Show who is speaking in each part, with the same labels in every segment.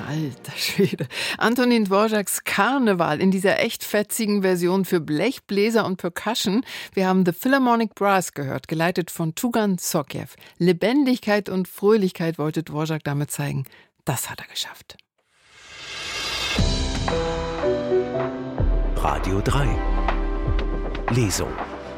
Speaker 1: Alter Schwede. Antonín Dvořáks Karneval in dieser echt fetzigen Version für Blech, Bläser und Percussion. Wir haben The Philharmonic Brass gehört, geleitet von Tugan Sokhiev. Lebendigkeit und Fröhlichkeit wollte Dvořák damit zeigen. Das hat er geschafft.
Speaker 2: Radio 3 Lesung.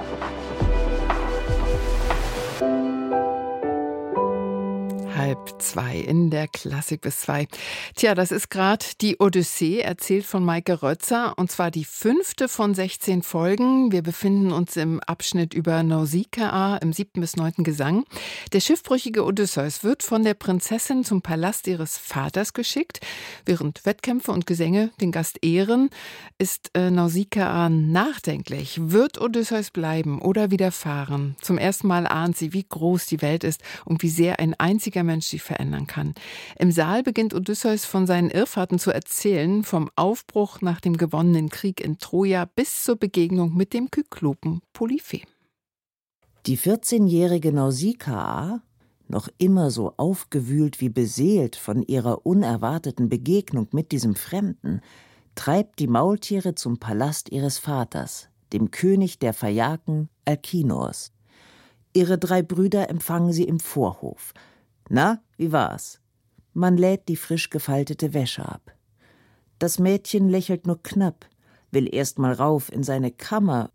Speaker 1: Halb zwei in der Klassik bis 2. Tja, das ist gerade die Odyssee, erzählt von Maike Rötzer, und zwar die 5. von 16 Folgen. Wir befinden uns im Abschnitt über Nausikaa im 7. bis 9. Gesang. Der schiffbrüchige Odysseus wird von der Prinzessin zum Palast ihres Vaters geschickt. Während Wettkämpfe und Gesänge den Gast ehren, ist Nausikaa nachdenklich. Wird Odysseus bleiben oder wieder fahren? Zum ersten Mal ahnt sie, wie groß die Welt ist und wie sehr ein einziger Mensch sie verändern kann. Im Saal beginnt Odysseus von seinen Irrfahrten zu erzählen, vom Aufbruch nach dem gewonnenen Krieg in Troja bis zur Begegnung mit dem Kyklopen Polyphem.
Speaker 3: Die 14-jährige Nausikaa, noch immer so aufgewühlt wie beseelt von ihrer unerwarteten Begegnung mit diesem Fremden, treibt die Maultiere zum Palast ihres Vaters, dem König der Phaiaken Alkinoos. Ihre 3 Brüder empfangen sie im Vorhof. »Na, wie war's?« Man lädt die frisch gefaltete Wäsche ab. Das Mädchen lächelt nur knapp, will erst mal rauf in seine Kammer.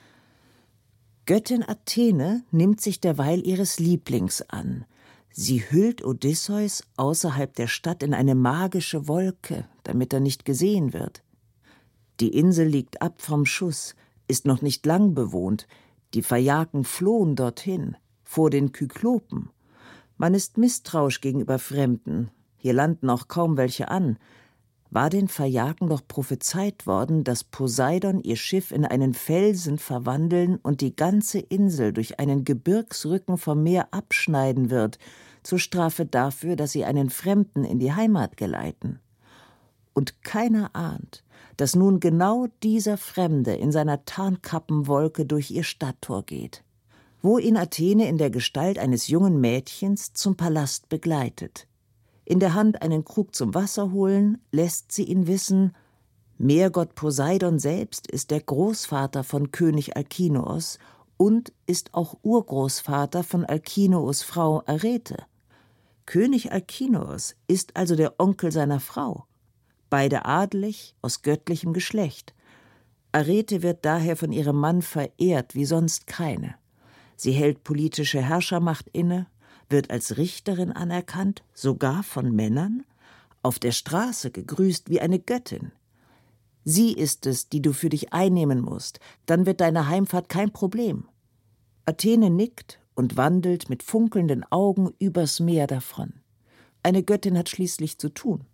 Speaker 3: Göttin Athene nimmt sich derweil ihres Lieblings an. Sie hüllt Odysseus außerhalb der Stadt in eine magische Wolke, damit er nicht gesehen wird. Die Insel liegt ab vom Schuss, ist noch nicht lang bewohnt. Die Phaiaken flohen dorthin, vor den Kyklopen. Man ist misstrauisch gegenüber Fremden. Hier landen auch kaum welche an. War den Phaiaken doch prophezeit worden, dass Poseidon ihr Schiff in einen Felsen verwandeln und die ganze Insel durch einen Gebirgsrücken vom Meer abschneiden wird, zur Strafe dafür, dass sie einen Fremden in die Heimat geleiten. Und keiner ahnt, dass nun genau dieser Fremde in seiner Tarnkappenwolke durch ihr Stadttor geht, wo ihn Athene in der Gestalt eines jungen Mädchens zum Palast begleitet. In der Hand einen Krug zum Wasser holen, lässt sie ihn wissen, Meergott Poseidon selbst ist der Großvater von König Alkinoos und ist auch Urgroßvater von Alkinoos Frau Arete. König Alkinoos ist also der Onkel seiner Frau. Beide adelig, aus göttlichem Geschlecht. Arete wird daher von ihrem Mann verehrt wie sonst keine. Sie hält politische Herrschermacht inne, wird als Richterin anerkannt, sogar von Männern, auf der Straße gegrüßt wie eine Göttin. Sie ist es, die du für dich einnehmen musst, dann wird deine Heimfahrt kein Problem. Athene nickt und wandelt mit funkelnden Augen übers Meer davon. Eine Göttin hat schließlich zu tun.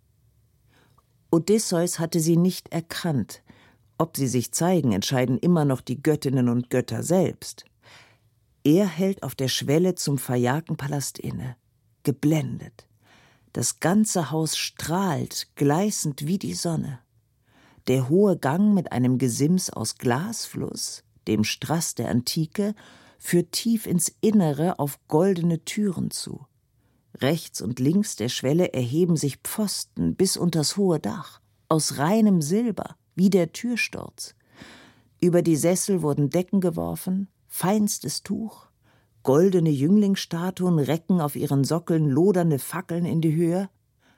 Speaker 3: Odysseus hatte sie nicht erkannt. Ob sie sich zeigen, entscheiden immer noch die Göttinnen und Götter selbst. Er hält auf der Schwelle zum Phaiakenpalast inne, geblendet. Das ganze Haus strahlt, gleißend wie die Sonne. Der hohe Gang mit einem Gesims aus Glasfluss, dem Strass der Antike, führt tief ins Innere auf goldene Türen zu. Rechts und links der Schwelle erheben sich Pfosten bis unters hohe Dach, aus reinem Silber, wie der Türsturz. Über die Sessel wurden Decken geworfen, feinstes Tuch, goldene Jünglingsstatuen recken auf ihren Sockeln lodernde Fackeln in die Höhe.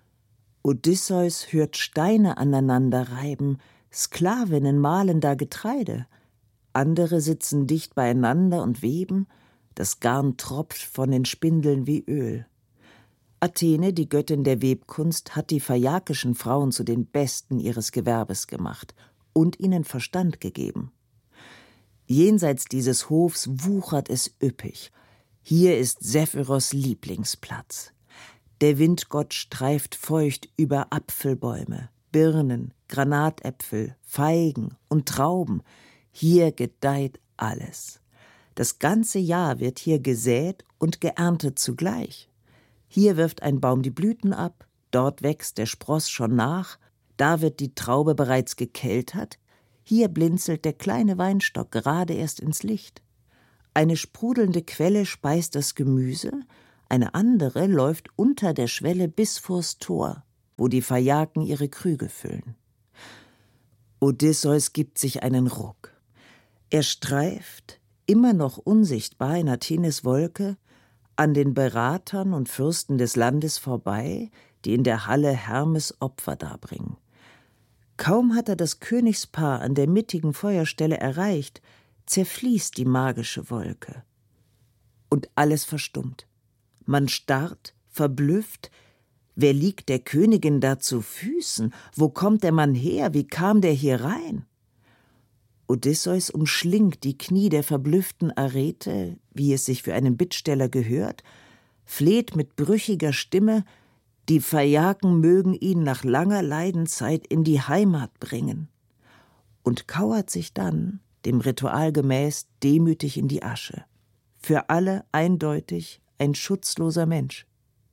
Speaker 3: Odysseus hört Steine aneinander reiben, Sklavinnen mahlen da Getreide. Andere sitzen dicht beieinander und weben, das Garn tropft von den Spindeln wie Öl. Athene, die Göttin der Webkunst, hat die phaiakischen Frauen zu den Besten ihres Gewerbes gemacht und ihnen Verstand gegeben. Jenseits dieses Hofs wuchert es üppig. Hier ist Sephiros Lieblingsplatz. Der Windgott streift feucht über Apfelbäume, Birnen, Granatäpfel, Feigen und Trauben. Hier gedeiht alles. Das ganze Jahr wird hier gesät und geerntet zugleich. Hier wirft ein Baum die Blüten ab, dort wächst der Spross schon nach, da wird die Traube bereits gekeltert, hier blinzelt der kleine Weinstock gerade erst ins Licht. Eine sprudelnde Quelle speist das Gemüse, eine andere läuft unter der Schwelle bis vors Tor, wo die Phaiaken ihre Krüge füllen. Odysseus gibt sich einen Ruck. Er streift, immer noch unsichtbar in Athenes Wolke, an den Beratern und Fürsten des Landes vorbei, die in der Halle Hermes Opfer darbringen. Kaum hat er das Königspaar an der mittigen Feuerstelle erreicht, zerfließt die magische Wolke. Und alles verstummt. Man starrt, verblüfft. Wer liegt der Königin da zu Füßen? Wo kommt der Mann her? Wie kam der hier rein? Odysseus umschlingt die Knie der verblüfften Arete, wie es sich für einen Bittsteller gehört, fleht mit brüchiger Stimme, die Phaiaken mögen ihn nach langer Leidenzeit in die Heimat bringen, und kauert sich dann, dem Ritual gemäß, demütig in die Asche. Für alle eindeutig ein schutzloser Mensch.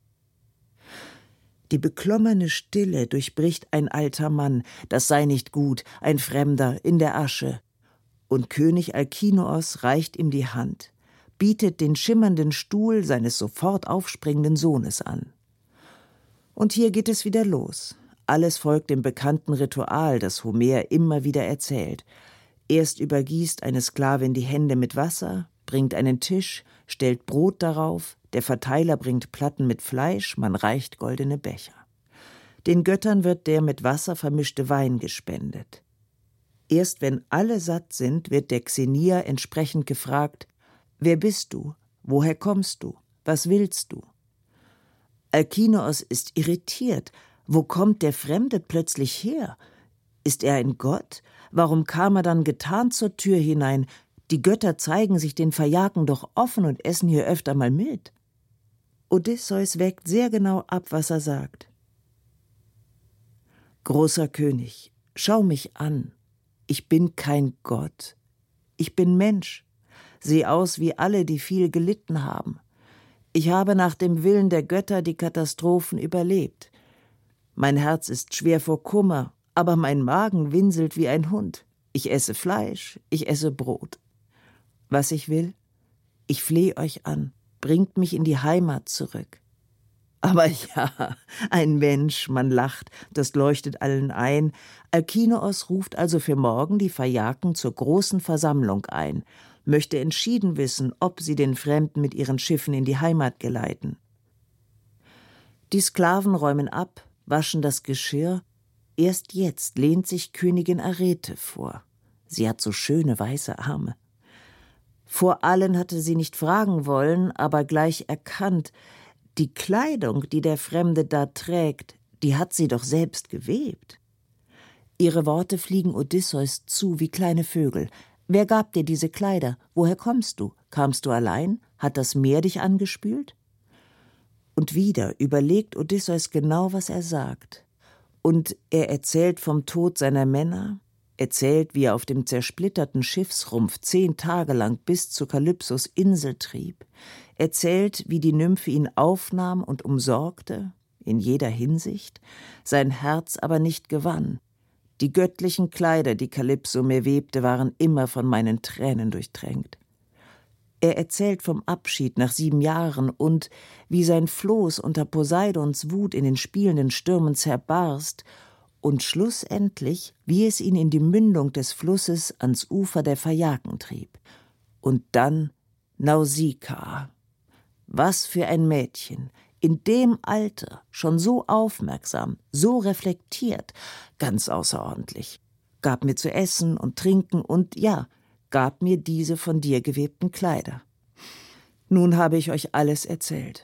Speaker 3: Die beklommene Stille durchbricht ein alter Mann, das sei nicht gut, ein Fremder in der Asche. Und König Alkinoos reicht ihm die Hand, bietet den schimmernden Stuhl seines sofort aufspringenden Sohnes an. Und hier geht es wieder los. Alles folgt dem bekannten Ritual, das Homer immer wieder erzählt. Erst übergießt eine Sklavin die Hände mit Wasser, bringt einen Tisch, stellt Brot darauf, der Verteiler bringt Platten mit Fleisch, man reicht goldene Becher. Den Göttern wird der mit Wasser vermischte Wein gespendet. Erst wenn alle satt sind, wird der Xenia entsprechend gefragt: »Wer bist du? Woher kommst du? Was willst du?« Alkinoos ist irritiert. Wo kommt der Fremde plötzlich her? Ist er ein Gott? Warum kam er dann getarnt zur Tür hinein? Die Götter zeigen sich den Phaiaken doch offen und essen hier öfter mal mit. Odysseus wägt sehr genau ab, was er sagt. »Großer König, schau mich an. Ich bin kein Gott. Ich bin Mensch. Seh aus wie alle, die viel gelitten haben. Ich habe nach dem Willen der Götter die Katastrophen überlebt. Mein Herz ist schwer vor Kummer, aber mein Magen winselt wie ein Hund. Ich esse Fleisch, ich esse Brot. Was ich will? Ich flehe euch an, bringt mich in die Heimat zurück.« Aber ja, ein Mensch, man lacht, das leuchtet allen ein. Alkinoos ruft also für morgen die Phaiaken zur großen Versammlung ein, möchte entschieden wissen, ob sie den Fremden mit ihren Schiffen in die Heimat geleiten. Die Sklaven räumen ab, waschen das Geschirr. Erst jetzt lehnt sich Königin Arete vor. Sie hat so schöne weiße Arme. Vor allen hatte sie nicht fragen wollen, aber gleich erkannt, die Kleidung, die der Fremde da trägt, die hat sie doch selbst gewebt. Ihre Worte fliegen Odysseus zu wie kleine Vögel. »Wer gab dir diese Kleider? Woher kommst du? Kamst du allein? Hat das Meer dich angespült?« Und wieder überlegt Odysseus genau, was er sagt. Und er erzählt vom Tod seiner Männer, erzählt, wie er auf dem zersplitterten Schiffsrumpf 10 Tage lang bis zu Kalypsos Insel trieb, erzählt, wie die Nymphe ihn aufnahm und umsorgte, in jeder Hinsicht, sein Herz aber nicht gewann. Die göttlichen Kleider, die Kalypso mir webte, waren immer von meinen Tränen durchtränkt. Er erzählt vom Abschied nach 7 Jahren und wie sein Floß unter Poseidons Wut in den spielenden Stürmen zerbarst und schlussendlich, wie es ihn in die Mündung des Flusses ans Ufer der Phaiaken trieb. Und dann Nausikaa. Was für ein Mädchen, in dem Alter schon so aufmerksam, so reflektiert, ganz außerordentlich. Gab mir zu essen und trinken und, ja, gab mir diese von dir gewebten Kleider. Nun habe ich euch alles erzählt.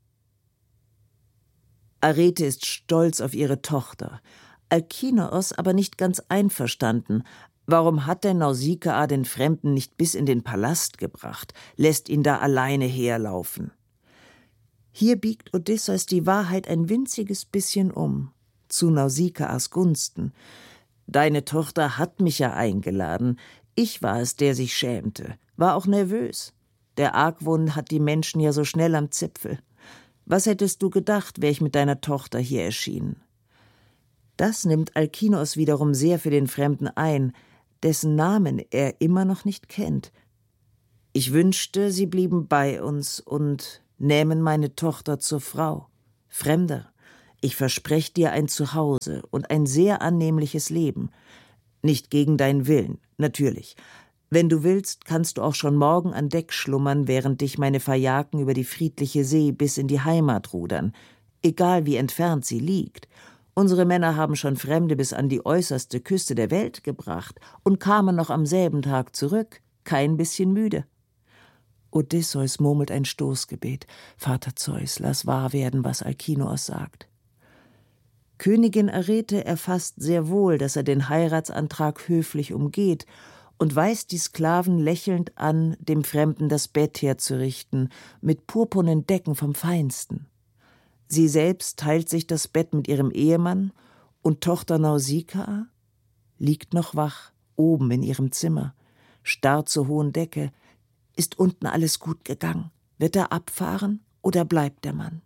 Speaker 3: Arete ist stolz auf ihre Tochter, Alkinoos aber nicht ganz einverstanden. Warum hat denn Nausikaa den Fremden nicht bis in den Palast gebracht, lässt ihn da alleine herlaufen? Hier biegt Odysseus die Wahrheit ein winziges bisschen um, zu Nausikaas Gunsten. »Deine Tochter hat mich ja eingeladen. Ich war es, der sich schämte, war auch nervös. Der Argwohn hat die Menschen ja so schnell am Zipfel. Was hättest du gedacht, wär ich mit deiner Tochter hier erschienen?« Das nimmt Alkinoos wiederum sehr für den Fremden ein, dessen Namen er immer noch nicht kennt. »Ich wünschte, sie blieben bei uns und nähmen meine Tochter zur Frau. Fremder, Ich verspreche dir ein Zuhause und ein sehr annehmliches Leben. Nicht gegen deinen Willen, natürlich. Wenn du willst, kannst du auch schon morgen an Deck schlummern, während dich meine Fajaken über die friedliche See bis in die Heimat rudern, egal wie entfernt sie liegt. Unsere Männer haben schon Fremde bis an die äußerste Küste der Welt gebracht und kamen noch am selben Tag zurück, kein bisschen müde. Odysseus murmelt ein Stoßgebet. Vater Zeus, lass wahr werden, was Alkinoos sagt. Königin Arete erfasst sehr wohl, dass er den Heiratsantrag höflich umgeht und weist die Sklaven lächelnd an, dem Fremden das Bett herzurichten, mit purpurnen Decken vom Feinsten. Sie selbst teilt sich das Bett mit ihrem Ehemann und Tochter Nausikaa liegt noch wach, oben in ihrem Zimmer, starrt zur hohen Decke. Ist unten alles gut gegangen? Wird er abfahren oder bleibt der Mann?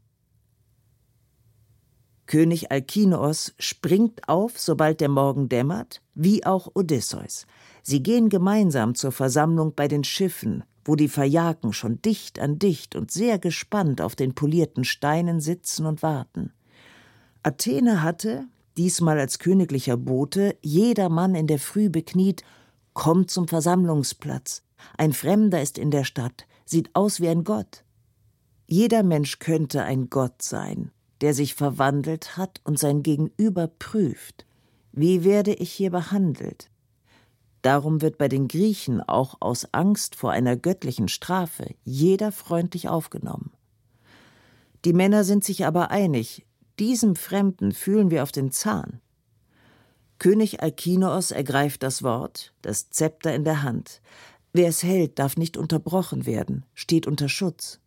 Speaker 3: König Alkinoos springt auf, sobald der Morgen dämmert, wie auch Odysseus. Sie gehen gemeinsam zur Versammlung bei den Schiffen, wo die Fajaken schon dicht an dicht und sehr gespannt auf den polierten Steinen sitzen und warten. Athene hatte, diesmal als königlicher Bote, jedermann in der Früh bekniet: Kommt zum Versammlungsplatz. Ein Fremder ist in der Stadt, sieht aus wie ein Gott. Jeder Mensch könnte ein Gott sein, der sich verwandelt hat und sein Gegenüber prüft. Wie werde ich hier behandelt? Darum wird bei den Griechen auch aus Angst vor einer göttlichen Strafe jeder freundlich aufgenommen. Die Männer sind sich aber einig, diesem Fremden fühlen wir auf den Zahn. König Alkinoos ergreift das Wort, das Zepter in der Hand. Wer es hält, darf nicht unterbrochen werden, steht unter Schutz.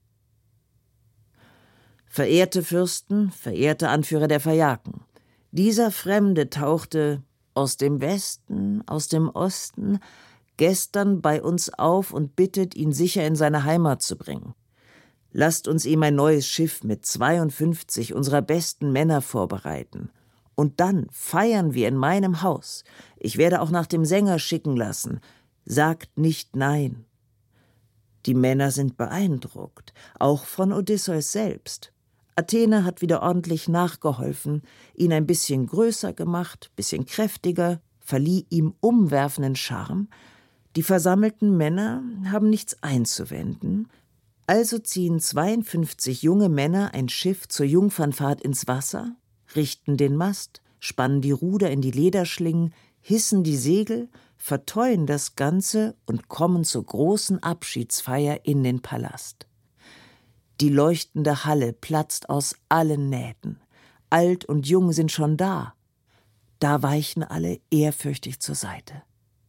Speaker 3: Verehrte Fürsten, verehrte Anführer der Fajaken, dieser Fremde tauchte aus dem Westen, aus dem Osten, gestern bei uns auf und bittet, ihn sicher in seine Heimat zu bringen. Lasst uns ihm ein neues Schiff mit 52 unserer besten Männer vorbereiten. Und dann feiern wir in meinem Haus. Ich werde auch nach dem Sänger schicken lassen. Sagt nicht nein. Die Männer sind beeindruckt, auch von Odysseus selbst. Athene hat wieder ordentlich nachgeholfen, ihn ein bisschen größer gemacht, bisschen kräftiger, verlieh ihm umwerfenden Charme. Die versammelten Männer haben nichts einzuwenden, also ziehen 52 junge Männer ein Schiff zur Jungfernfahrt ins Wasser, richten den Mast, spannen die Ruder in die Lederschlingen, hissen die Segel, verteuen das Ganze und kommen zur großen Abschiedsfeier in den Palast. Die leuchtende Halle platzt aus allen Nähten. Alt und jung sind schon da. Da weichen alle ehrfürchtig zur Seite.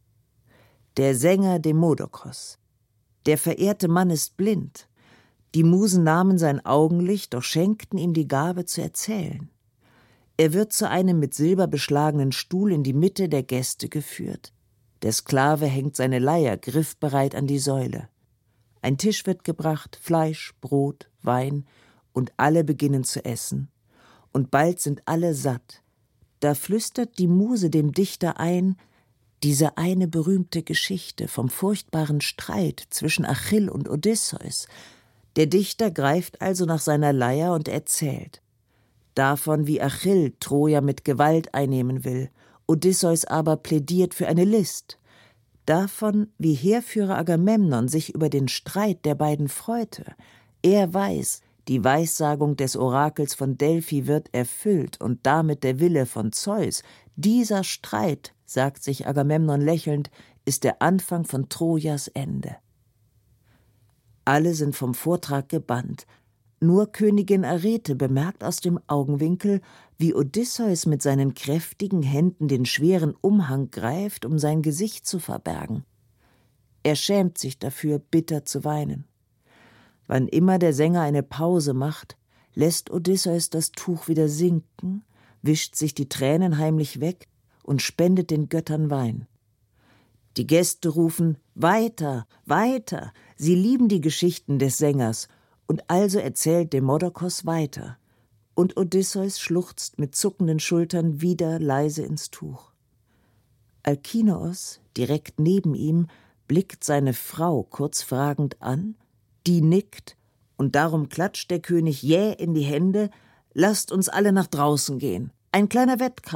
Speaker 3: Der Sänger Demodokos. Der verehrte Mann ist blind. Die Musen nahmen sein Augenlicht, doch schenkten ihm die Gabe zu erzählen. Er wird zu einem mit Silber beschlagenen Stuhl in die Mitte der Gäste geführt. Der Sklave hängt seine Leier griffbereit an die Säule. Ein Tisch wird gebracht, Fleisch, Brot, Wein, und alle beginnen zu essen. Und bald sind alle satt. Da flüstert die Muse dem Dichter ein, diese eine berühmte Geschichte vom furchtbaren Streit zwischen Achill und Odysseus. Der Dichter greift also nach seiner Leier und erzählt. Davon, wie Achill Troja mit Gewalt einnehmen will, Odysseus aber plädiert für eine List. Davon, wie Heerführer Agamemnon sich über den Streit der beiden freute. Er weiß, die Weissagung des Orakels von Delphi wird erfüllt und damit der Wille von Zeus. Dieser Streit, sagt sich Agamemnon lächelnd, ist der Anfang von Trojas Ende. Alle sind vom Vortrag gebannt. Nur Königin Arete bemerkt aus dem Augenwinkel, wie Odysseus mit seinen kräftigen Händen den schweren Umhang greift, um sein Gesicht zu verbergen. Er schämt sich dafür, bitter zu weinen. Wann immer der Sänger eine Pause macht, lässt Odysseus das Tuch wieder sinken, wischt sich die Tränen heimlich weg und spendet den Göttern Wein. Die Gäste rufen: Weiter, weiter! Sie lieben die Geschichten des Sängers. Und also erzählt Demodokos weiter. Und Odysseus schluchzt mit zuckenden Schultern wieder leise ins Tuch. Alkinoos, direkt neben ihm, blickt seine Frau kurz fragend an, die nickt, und darum klatscht der König jäh in die Hände, Lasst uns alle nach draußen gehen. Ein kleiner Wettkampf.